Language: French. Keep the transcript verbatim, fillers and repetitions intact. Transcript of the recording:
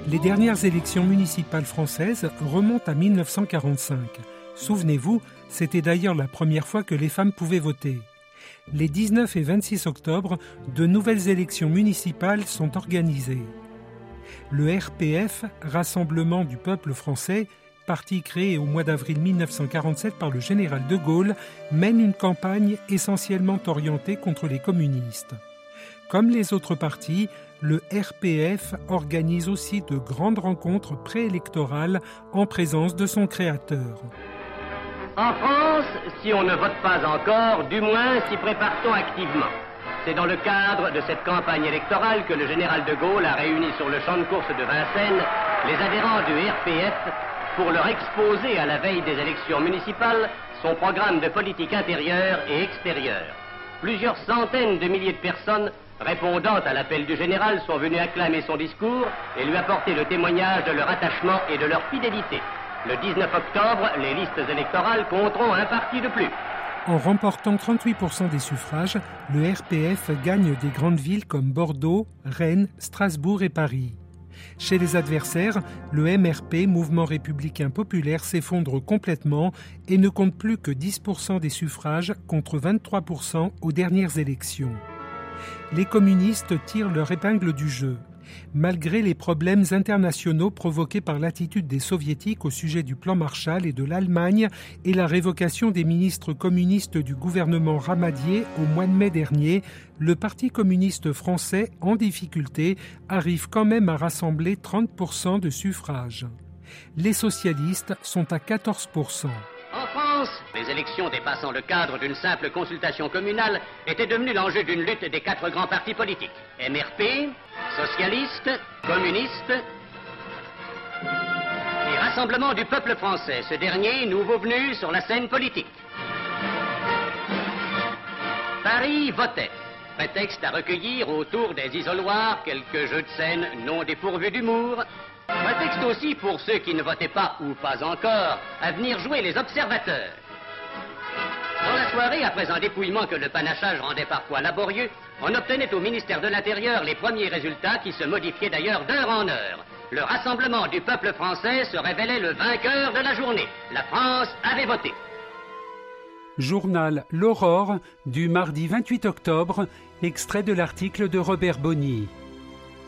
Les dernières élections municipales françaises remontent à mille neuf cent quarante-cinq. Souvenez-vous, c'était d'ailleurs la première fois que les femmes pouvaient voter. Les dix-neuf et vingt-six octobre, de nouvelles élections municipales sont organisées. Le R P F, Rassemblement du peuple français, parti créé au mois d'avril mille neuf cent quarante-sept par le général de Gaulle, mène une campagne essentiellement orientée contre les communistes. Comme les autres partis, le R P F organise aussi de grandes rencontres préélectorales en présence de son créateur. En France, si on ne vote pas encore, du moins s'y prépare-t-on activement. C'est dans le cadre de cette campagne électorale que le général de Gaulle a réuni sur le champ de course de Vincennes les adhérents du R P F pour leur exposer à la veille des élections municipales son programme de politique intérieure et extérieure. Plusieurs centaines de milliers de personnes répondant à l'appel du général sont venues acclamer son discours et lui apporter le témoignage de leur attachement et de leur fidélité. Le dix-neuf octobre, les listes électorales compteront un parti de plus. En remportant trente-huit pour cent des suffrages, le R P F gagne des grandes villes comme Bordeaux, Rennes, Strasbourg et Paris. Chez les adversaires, le M R P, Mouvement républicain populaire, s'effondre complètement et ne compte plus que dix pour cent des suffrages contre vingt-trois pour cent aux dernières élections. Les communistes tirent leur épingle du jeu. Malgré les problèmes internationaux provoqués par l'attitude des soviétiques au sujet du plan Marshall et de l'Allemagne et la révocation des ministres communistes du gouvernement Ramadier au mois de mai dernier, le Parti communiste français, en difficulté, arrive quand même à rassembler trente pour cent de suffrages. Les socialistes sont à quatorze pour cent. En France, les élections dépassant le cadre d'une simple consultation communale étaient devenues l'enjeu d'une lutte des quatre grands partis politiques. M R P, socialistes, communistes et Rassemblement du peuple français, ce dernier nouveau venu sur la scène politique. Paris votait, prétexte à recueillir autour des isoloirs quelques jeux de scène non dépourvus d'humour. Prétexte aussi pour ceux qui ne votaient pas, ou pas encore, à venir jouer les observateurs. Dans la soirée, après un dépouillement que le panachage rendait parfois laborieux, on obtenait au ministère de l'Intérieur les premiers résultats qui se modifiaient d'ailleurs d'heure en heure. Le Rassemblement du peuple français se révélait le vainqueur de la journée. La France avait voté. Journal L'Aurore du mardi vingt-huit octobre, extrait de l'article de Robert Bonny.